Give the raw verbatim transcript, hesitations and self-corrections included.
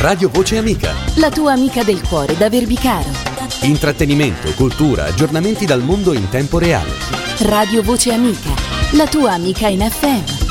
Radio Voce Amica, la tua amica del cuore da Verbicaro. Intrattenimento, cultura, aggiornamenti dal mondo in tempo reale. Radio Voce Amica, la tua amica in F M.